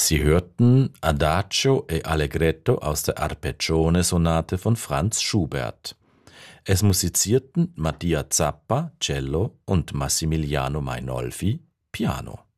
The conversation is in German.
Sie hörten Adagio e Allegretto aus der Arpeggione-Sonate von Franz Schubert. Es musizierten Mattia Zappa, Cello und Massimiliano Mainolfi, Piano.